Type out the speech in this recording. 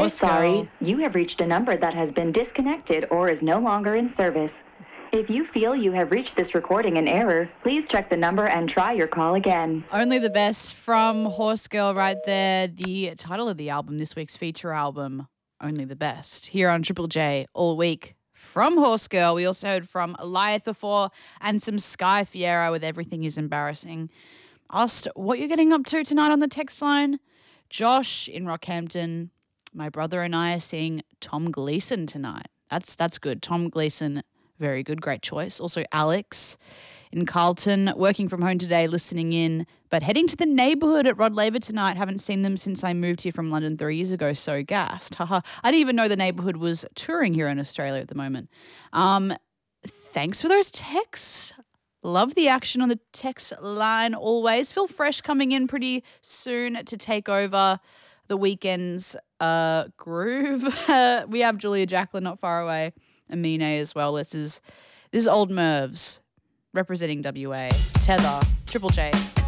Horse sorry. Girl. You have reached a number that has been disconnected or is no longer in service. If you feel you have reached this recording in error, please check the number and try your call again. Only the Best from Horse Girl right there. The title of the album, this week's feature album, Only the Best, here on Triple J all week. From Horse Girl, we also heard from Eliath before and some Sky Fiera with Everything Is Embarrassing. Asked what you're getting up to tonight on the text line. Josh in Rockhampton, my brother and I are seeing Tom Gleeson tonight. That's good. Tom Gleeson, very good, great choice. Also Alex in Carlton, working from home today, listening in, but heading to the neighbourhood at Rod Laver tonight. Haven't seen them since I moved here from London 3 years ago, so gassed. Haha. I didn't even know the neighbourhood was touring here in Australia at the moment. Thanks for those texts. Love the action on the text line always. Phil Fresh coming in pretty soon to take over the weekend's groove. We have Julia Jacqueline not far away. Amine as well. This is Old Mervs representing WA. Tether, Triple J.